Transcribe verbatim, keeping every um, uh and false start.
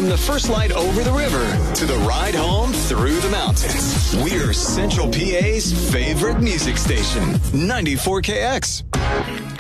From the first light over the river to the ride home through the mountains, we're Central P A's favorite music station, ninety-four K X.